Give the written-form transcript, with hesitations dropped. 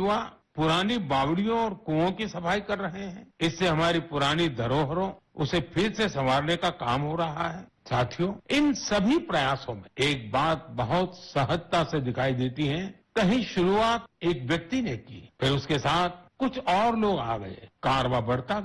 युवा पुरानी बावड़ियों और कुओं की सफाई कर रहे हैं। इससे हमारी पुरानी धरोहरों उसे फिर से संवारने का काम हो रहा है। साथियों, इन सभी प्रयासों में एक बात बहुत सहजता से दिखाई देती है। कहीं शुरुआत एक व्यक्ति ने की, फिर उसके साथ कुछ और लोग आ गए, कारवां बढ़ता गया।